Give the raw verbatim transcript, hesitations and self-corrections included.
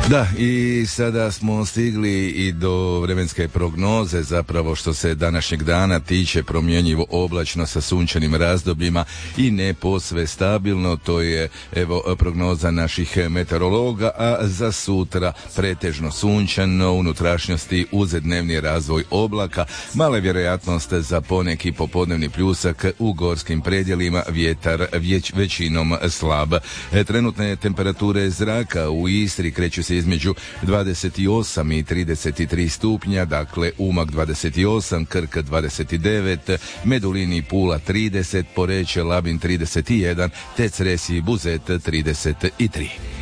Da, i sada smo stigli i do vremenske prognoze, zapravo što se današnjeg dana tiče, promjenjivo oblačno sa sunčanim razdobljima i ne posve stabilno. To je evo prognoza naših meteorologa, a za sutra pretežno sunčano, unutrašnjosti uz dnevni razvoj oblaka, mala vjerojatnost za poneki popodnevni pljusak u gorskim predjelima, vjetar vjeć, većinom slab. E, trenutne temperature zraka u Istri kreću se između dvadeset osam i trideset tri stupnja, dakle Umag dvadeset osam, Krk dvadeset devet, Medulin i Pula trideset, Porečje, Labin trideset jedan, te Cres i Buzet trideset tri.